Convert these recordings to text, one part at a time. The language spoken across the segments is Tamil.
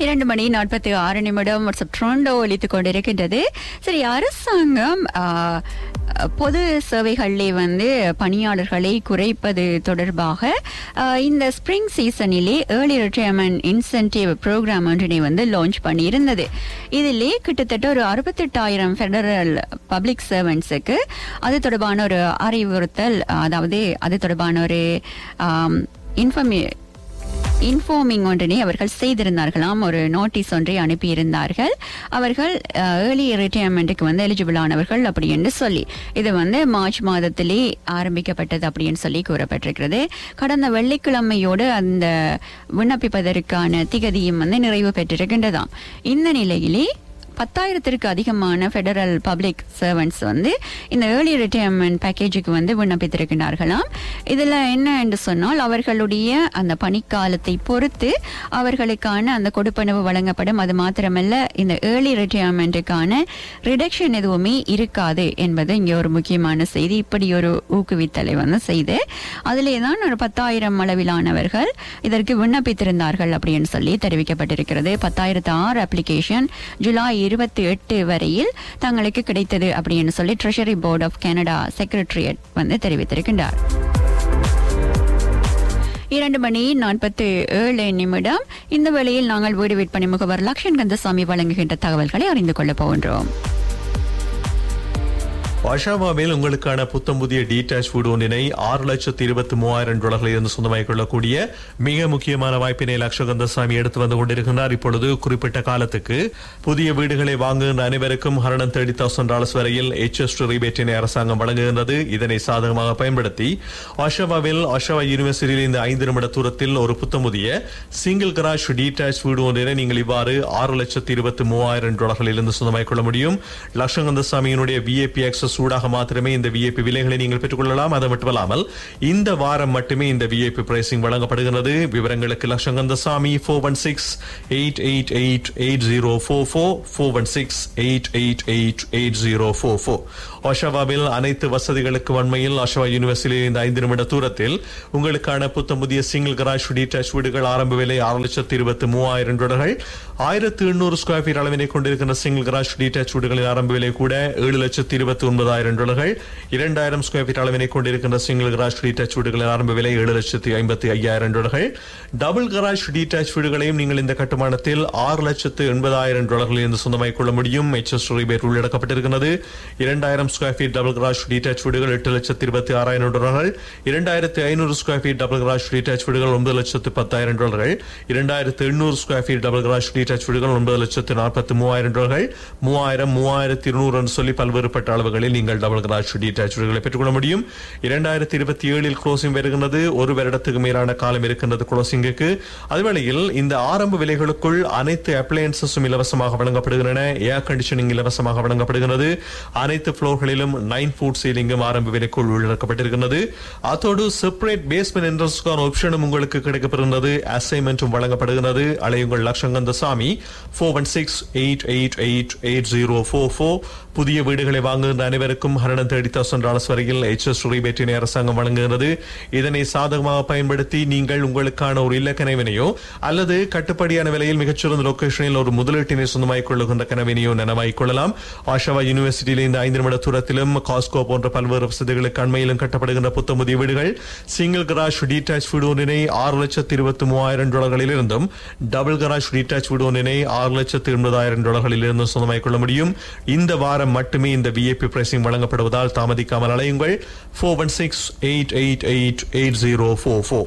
2:46 வாட்ஸ்அப் ட்ரோண்டோ ஒலித்துக் கொண்டிருக்கின்றது. சரி, அரசாங்கம் பொது சேவைகளிலே பணியாளர்களை குறைப்பது தொடர்பாக இந்த spring சீசனிலே early retirement incentive program ஒன்றினை லான்ச் பண்ணியிருந்தது. இதிலே கிட்டத்தட்ட ஒரு 68,000 ஃபெடரல் பப்ளிக் சர்வன்ட்ஸுக்கு அது தொடர்பான ஒரு அறிவுறுத்தல், அதாவது அது தொடர்பான ஒரு இன்ஃபார்மிங் ஒன்றினை அவர்கள் செய்திருந்தார்களாம். ஒரு நோட்டீஸ் ஒன்றை அனுப்பியிருந்தார்கள். அவர்கள் ஏர்லி ரிட்டையர்மெண்ட்டுக்கு எலிஜிபிள் ஆனவர்கள் அப்படி என்று சொல்லி இது மார்ச் மாதத்திலே ஆரம்பிக்கப்பட்டது அப்படின்னு சொல்லி கூறப்பட்டிருக்கிறது. கடந்த வெள்ளிக்கிழமையோடு அந்த விண்ணப்பிப்பதற்கான திகதியும் நிறைவு பெற்றிருக்கின்றதாம். இந்த நிலையிலே 10,000க்கு அதிகமான ஃபெடரல் பப்ளிக் சர்வன்ட்ஸ் இந்த ஏர்லி ரிட்டையர்மெண்ட் பேக்கேஜுக்கு விண்ணப்பித்திருக்கிறார்களாம். இதில் என்ன என்று சொன்னால், அவர்களுடைய அந்த பணிக்காலத்தை பொறுத்து அவர்களுக்கான அந்த கொடுப்பனவு வழங்கப்படும். அது மாத்திரமல்ல, இந்த ஏர்லி ரிட்டையர்மெண்ட்டுக்கான ரிடக்ஷன் எதுவுமே இருக்காது என்பது இங்கே ஒரு முக்கியமான செய்தி. இப்படி ஒரு ஊக்குவித்தலை செய்து அதிலே தான் ஒரு 10,000 அளவிலானவர்கள் இதற்கு விண்ணப்பித்திருந்தார்கள் அப்படின்னு சொல்லி தெரிவிக்கப்பட்டிருக்கிறது. 10,006 அப்ளிகேஷன் ஜூலை 28 வரையில் தங்களுக்கு கிடைத்தது அப்படின்னு சொல்லி treasury board of Canada secretariat தெரிவித்திருக்கின்றார். 2:47 இந்த வேளையில் நாங்கள் வீடு விற்பனை முகவர் லக்ஷன் கந்தசாமி வழங்குகின்ற தகவல்களை அறிந்து கொள்ளப் போகின்றோம். ஒஷாவாவில் உங்களுக்கான புத்தம் புதிய டீடாச் வீடு ஒன்றினை $6,23,000 இருந்து சொந்தமாகிக் கொள்ளக்கூடிய மிக முக்கியமான வாய்ப்பினை லட்சகந்தசாமி எடுத்து வந்து கொண்டிருக்கிறார். இப்பொழுது குறிப்பிட்ட காலத்துக்கு புதிய வீடுகளை வாங்குகின்ற அனைவருக்கும் $130,000 வரையில் HST ரிபேட்டினை அரசாங்கம் வழங்குகின்றது. இதனை சாதகமாக பயன்படுத்தி ஒஷாவாவில் ஒஷாவா யூனிவர்சிட்டியில் இந்த 5 நிமிட தூரத்தில் ஒரு புத்தம் புதிய சிங்கிள் கராஜ் டீடாச் வீடு ஒன்றினை நீங்கள் இவ்வாறு $6,23,000 இருந்து சொந்தமாகிக் கொள்ள முடியும். லட்சகந்தசாமியினுடைய VIP access சூடாக மாத்திரமே இந்த VIP விலைகளை நீங்கள் பெற்றுக் கொள்ளலாம். அது மட்டுமல்லாமல் இந்த வாரம் மட்டுமே இந்த VIP பிரைசிங் வழங்கப்படுகிறது. விவரங்களுக்கு லட்சங்கந்தசாமி 416-888-8044 416-888-8044. ஒஷாவாவில் அனைத்து வசதிகளுக்கு வன்மையில் ஒஷாவா யூனிவர்சிட்டியில் இந்த 5 நிமிட தூரத்தில் உங்களுக்கான புத்தம் புதிய சிங்கிள் கராஜ் டீடாச் வீடுகள் ஆரம்ப விலை $6,23,000. 1,800 ஸ்கொயர் ஃபீட் அளவினை கொண்டிருக்கின்ற சிங்கிள் கராஜ் டீடாச் வீடுகளின் ஆரம்ப விலை கூட $7,29,000. 2,000 ஸ்கொயர் ஃபீட் அளவினை கொண்டிருக்கின்ற சிங்கிள் கராஜ் டீடாச் வீடுகளின் ஆரம்ப விலை $7,55,000. டபுள் கராஜ் டீடாச் வீடுகளையும் நீங்கள் இந்த கட்டுமானத்தில் $6,80,000 இருந்து சொந்தமாகிக் கொள்ள முடியும். HST rebate உள்ளடக்கப்பட்டிருக்கிறது. 2,000 square feet double garage டீடாச் வீடுகள் $8,26,000. 2,500 ஸ்கொயர் ஃபீட் டபுள் கராஜ் டீடாச் வீடுகள் $9,10,000. 2,800 ஸ்கொயர் ஃபீட் டபுள் கராஜ் டீடாச் வீடுகள் $9,43,000. 3,000, 3,200 என்று சொல்லி பல்வேறுபட்ட அளவுகளில் நீங்கள் டபுள் கராஜ் டீடாச் வீடுகளை பெற்றுக்கொள்ள முடியும். 2027 க்ளோசிங் வருகின்றது. ஒரு வருடத்துக்கு மேலான காலம் இருக்கின்றது க்ளோசிங்குக்கு. அதுவேளையில் இந்த ஆரம்ப விலைகளுக்குள் அனைத்து அப்ளையன்சஸும் இலவசமாக வழங்கப்படுகின்றன. ஏர் கண்டிஷனிங் இலவசமாக வழங்கப்படுகிறது. அனைத்து ஃப்ளோர்களிலும் 9 ஃபுட் சீலிங்கும் ஆரம்ப விலைக்குள் உள்ளடக்கப்பட்டிருக்கிறது. அதோடு செப்பரேட் பேஸ்மெண்ட் என்ட்ரன்ஸ்க்கான ஆப்ஷனும் உங்களுக்கு கிடைக்கப்படுகிறது. அசைன்மெண்ட்டும் வழங்கப்படுகிறது. அலையுங்கள் லட்சங்கந்தசாமி 416-888-8044. புதிய வீடுகளை வாங்குகின்ற அனைவருக்கும் $130,000 வரையில் HST ரிபேட்டினை அரசாங்கம் வழங்குகிறது. இதனை சாதகமாக பயன்படுத்தி நீங்கள் உங்களுக்கான ஒரு இல்ல கனவினையோ அல்லது கட்டுப்படியான விலையில் மிகச்சிறந்த லொகேஷனில் ஒரு முதலீட்டினை சொந்தமாகிக் கொள்ளுகின்ற கனவினையோ நனவாகிக் கொள்ளலாம். ஒஷாவா யூனிவர்சிட்டியில் இந்த 5 நிமிட தூரத்திலும் காஸ்கோ போன்ற பல்வேறு வசதிகளுக்கு அண்மையிலும் கட்டப்படுகின்ற புத்தம் புதிய வீடுகள் சிங்கிள் கராஜ் டீடாச் வீடு ஒன்றினை $6,23,000 இருந்தும் டபுள் கராஜ் டீடாச் வீடு ஒன்றினை $6,80,000 இருந்தும் சொந்தமாகிக் கொள்ள முடியும். இந்த வாரம் மட்டுமே இந்த VIP பிரைசிங் வழங்கப்படுவதால் தாமதிக்காமல் அலையுங்கள். 416-888-8044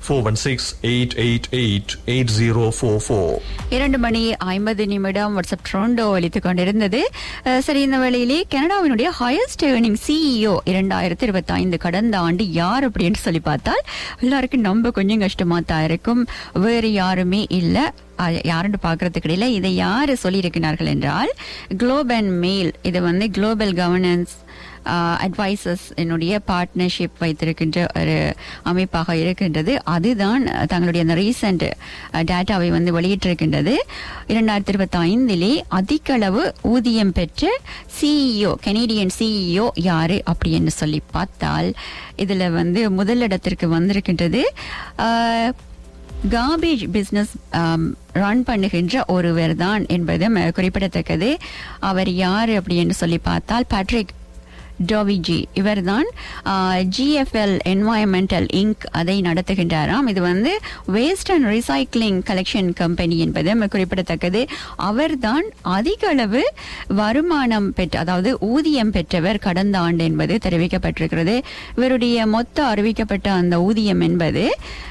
416-888-8044. 2:50 வாட்ஸ்அப் ட்ரோண்டோ ஒலித்துக் கொண்டிருந்தது. சரி, இந்த வேளையிலே கனடாவினுடைய ஹையஸ்ட் ஏர்னிங் CEO 2025 கடந்த ஆண்டு யார் அப்படின்னு சொல்லி பார்த்தால் எல்லாருக்கும் நம்ம கொஞ்சம் கஷ்டமா தான் இருக்கும். வேறு யாருமே இல்லை. யாருன்னு பாக்குறதுக்கு இடையில இதை யாரு சொல்லியிருக்கிறார்கள் என்றால் குளோப் அண்ட் மெயில். இது குளோபல் கவர்னன்ஸ் அட்வைசர்ஸ் என்னுடைய பார்ட்னர்ஷிப் வைத்திருக்கின்ற ஒரு அமைப்பாக இருக்கின்றது. அதுதான் தங்களுடைய அந்த ரீசெண்ட் டேட்டாவை வெளியிட்டிருக்கின்றது. 2025 அதிக அளவு ஊதியம் பெற்ற CEO, கனேடியன் CEO யாரு அப்படின்னு சொல்லி பார்த்தால் இதுல முதலிடத்திற்கு வந்திருக்கின்றது கார்பேஜ் பிசினஸ் ரன் பண்ணுகின்ற ஒருவர் தான் என்பதும் குறிப்பிடத்தக்கது. அவர் யார் அப்படி என்று சொல்லி பார்த்தால் பேட்ரிக் டோவிஜி. இவர்தான் GFL என்வாயன்மெண்டல் இங்க் அதை நடத்துகின்றாராம். இது வந்து waste and recycling collection company என்பது குறிப்பிடத்தக்கது. அவர்தான் அதிக அளவு வருமானம் பெற்ற, அதாவது ஊதியம் பெற்றவர் கடந்த ஆண்டு என்பது தெரிவிக்கப்பட்டிருக்கிறது. இவருடைய மொத்த அறிவிக்கப்பட்ட அந்த ஊதியம் என்பது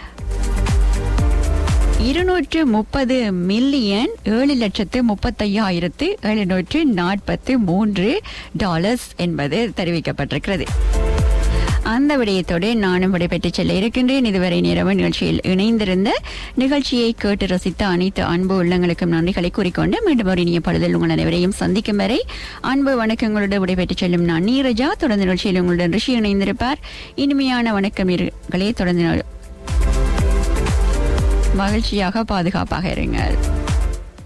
230 மில்லியன் 7,35,743 டாலர்ஸ் என்பது தெரிவிக்கப்பட்டிருக்கிறது. அந்த விடயத்தோடு நானும் விடைபெற்று செல்ல இருக்கின்றேன். இதுவரை நேரம் நிகழ்ச்சியில் இணைந்திருந்த நிகழ்ச்சியை கேட்டு ரசித்த அனைத்து அன்பு உள்ளங்களுக்கும் நன்றிகளை கூறிக்கொண்டு மீண்டும் ஒரு இனிய பொழுதில் உங்கள் அனைவரையும் சந்திக்கும் வரை அன்பு வணக்கங்களோடு விடைபெற்று செல்லும் நான் நீரஜா. தொடர்ந்து நிகழ்ச்சியில் உங்களுடன் ரிஷி இணைந்திருப்பார். இனிமையான வணக்கம் நேயர்களே. தொடர்ந்து மகிழ்ச்சியாக பாதுகாப்பாக இருங்கள்.